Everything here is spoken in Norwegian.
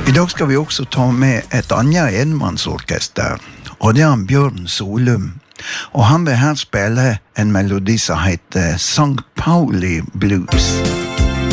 I dag skal vi også ta med et annet enmannsorkester, og det er Bjørn Solum. Og han vil her spille en melodi som heter St. Pauli Blues.